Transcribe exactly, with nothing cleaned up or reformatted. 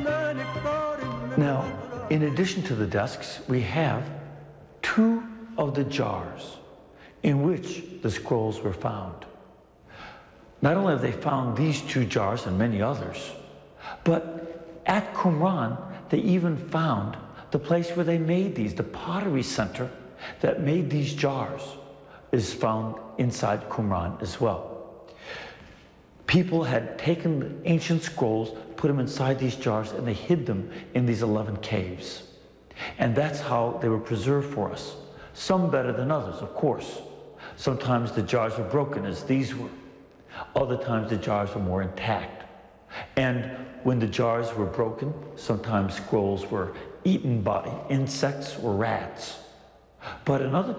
Now, in addition to the desks, we have two of the jars in which the scrolls were found. Not only have they found these two jars and many others, but at Qumran, they even found the place where they made these. The pottery center that made these jars is found inside Qumran as well. People had taken the ancient scrolls, put them inside these jars, and they hid them in these eleven caves. And that's how they were preserved for us. Some better than others, of course. Sometimes the jars were broken, as these were. Other times the jars were more intact. And when the jars were broken, sometimes scrolls were eaten by insects or rats. But another